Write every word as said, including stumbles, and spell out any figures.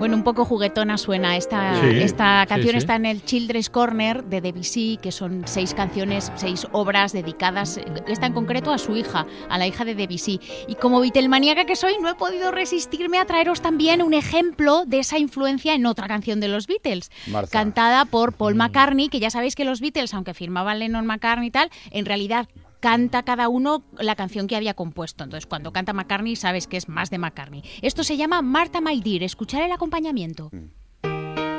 Bueno, un poco juguetona suena esta, Sí, esta sí, canción. sí. Está en el Children's Corner de Debussy, que son seis canciones, seis obras dedicadas, esta en concreto a su hija, a la hija de Debussy. Y como Beatlemaníaca que soy, no he podido resistirme a traeros también un ejemplo de esa influencia en otra canción de los Beatles, Martha. cantada por Paul McCartney, que ya sabéis que los Beatles, aunque firmaban Lennon McCartney y tal, en realidad canta cada uno la canción que había compuesto. Entonces, cuando canta McCartney, sabes que es más de McCartney. Esto se llama Martha My Dear. Escuchar el acompañamiento. Mm.